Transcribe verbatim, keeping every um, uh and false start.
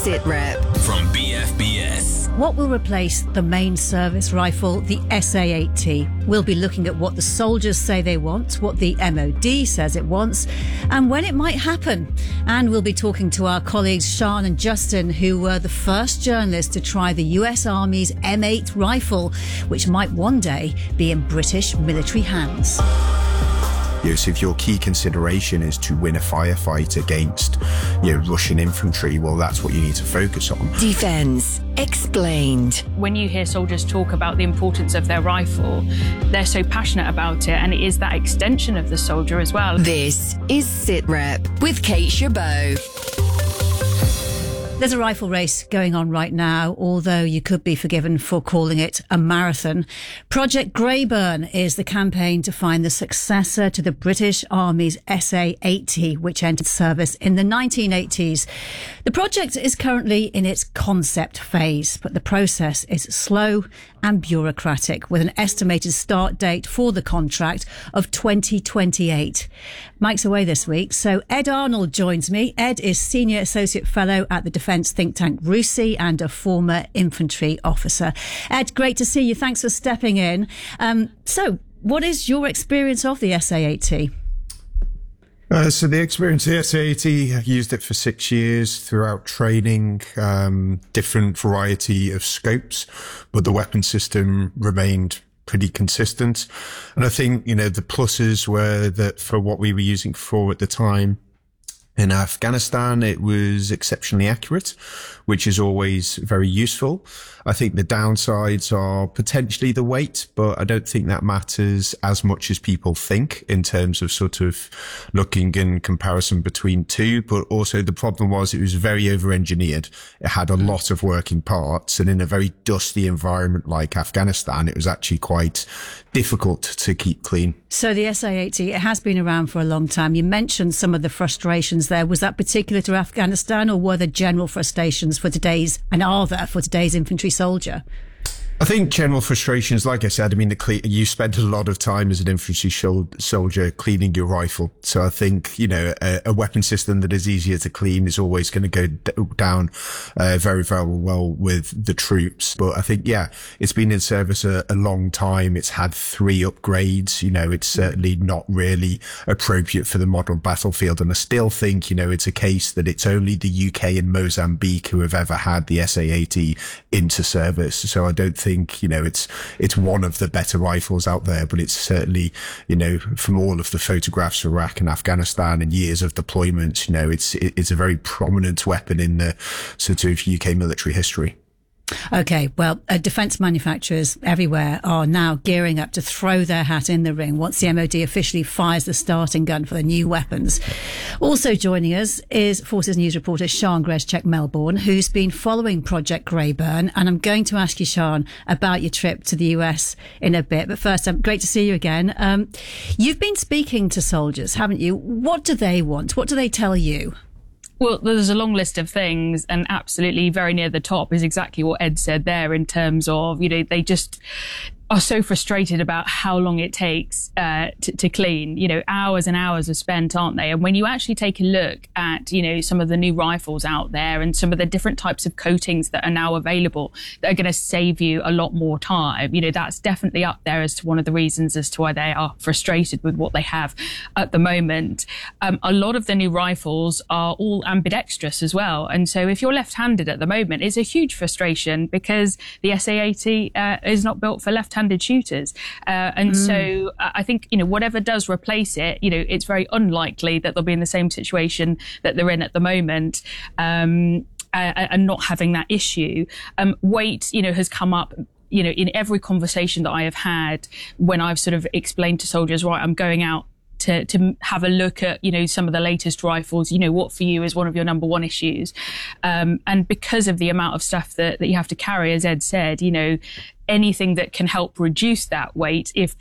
SITREP from B F B S. What will replace the main service rifle, the S A eight T? We'll be looking at what the soldiers say they want, what the M O D says it wants, and when it might happen. And we'll be talking to our colleagues Sian and Justin, who were the first journalists to try the U S Army's M eight rifle, which might one day be in British military hands. Yes, if your key consideration is to win a firefight against, you know, Russian infantry, well, that's what you need to focus on. Defence Explained. When you hear soldiers talk about the importance of their rifle, they're so passionate about it, and it is that extension of the soldier as well. This is SITREP with Kate Chabot. There's a rifle race going on right now, although you could be forgiven for calling it a marathon. Project Greyburn is the campaign to find the successor to the British Army's S A eight T, which entered service in the nineteen eighties. The project is currently in its concept phase, but the process is slow and bureaucratic, with an estimated start date for the contract of twenty twenty-eight. Mike's away this week, so Ed Arnold joins me. Ed is Senior Associate Fellow at the Defence think tank RUSI and a former infantry officer. Ed, great to see you. Thanks for stepping in. Um, so, what is your experience of the S A eight T? Uh, so the experience of the S A eight T, I've used it for six years throughout training, um, different variety of scopes, but the weapon system remained pretty consistent. And I think, you know, the pluses were that for what we were using for at the time, in Afghanistan, it was exceptionally accurate, which is always very useful. I think the downsides are potentially the weight, but I don't think that matters as much as people think in terms of sort of looking in comparison between two. But also the problem was it was very over-engineered. It had a lot of working parts, and in a very dusty environment like Afghanistan, it was actually quite difficult to keep clean. So the S A eight T, it has been around for a long time. You mentioned some of the frustrations there. Was that particular to Afghanistan, or were there general frustrations for today's, and are there for today's infantry soldier? I think general frustrations, like I said, I mean, the cle- you spend a lot of time as an infantry shol- soldier cleaning your rifle. So I think, you know, a, a weapon system that is easier to clean is always going to go d- down uh, very, very well with the troops. But I think, yeah, it's been in service a, a long time. It's had three upgrades. You know, it's certainly not really appropriate for the modern battlefield. And I still think, you know, it's a case that it's only the U K and Mozambique who have ever had the S A eight T into service. So I don't think think, you know, it's, it's one of the better rifles out there, but it's certainly, you know, from all of the photographs of Iraq and Afghanistan and years of deployments, you know, it's, it's a very prominent weapon in the sort of U K military history. Okay, well, uh, defence manufacturers everywhere are now gearing up to throw their hat in the ring once the M O D officially fires the starting gun for the new weapons. Also joining us is Forces News reporter Sian Grezcek-Melbourne, who's been following Project Greyburn. And I'm going to ask you, Sian, about your trip to the U S in a bit. But first, um, great to see you again. Um, you've been speaking to soldiers, haven't you? What do they want? What do they tell you? Well, there's a long list of things, and absolutely very near the top is exactly what Ed said there in terms of, you know, they just are so frustrated about how long it takes uh, to, to clean. You know, hours and hours are spent, aren't they? And when you actually take a look at, you know, some of the new rifles out there and some of the different types of coatings that are now available that are going to save you a lot more time, you know, that's definitely up there as to one of the reasons as to why they are frustrated with what they have at the moment. Um, a lot of the new rifles are all ambidextrous as well. And so if you're left-handed at the moment, it's a huge frustration because the S A eight T uh, is not built for left-handed shooters. Uh, and mm. so I think, you know, whatever does replace it, you know, it's very unlikely that they'll be in the same situation that they're in at the moment. Um, uh, and not having that issue. Um, weight, you know, has come up, you know, in every conversation that I have had when I've sort of explained to soldiers, right, I'm going out to, to have a look at, you know, some of the latest rifles, you know, what for you is one of your number one issues. Um, and because of the amount of stuff that, that you have to carry, as Ed said, you know, anything that can help reduce that weight, if